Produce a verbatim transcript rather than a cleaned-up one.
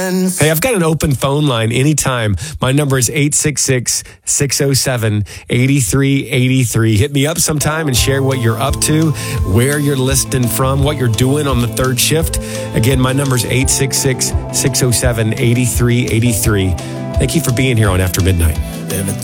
friends. Hey, I've got an open phone line anytime. My number is eight six six, six oh seven, eight three eight three. Hit me up sometime and share what you're up to, where you're listening from, what you're doing on the third shift. Again, my number is eight six six, six oh seven, eight three eight three. Thank you for being here on After Midnight. Everything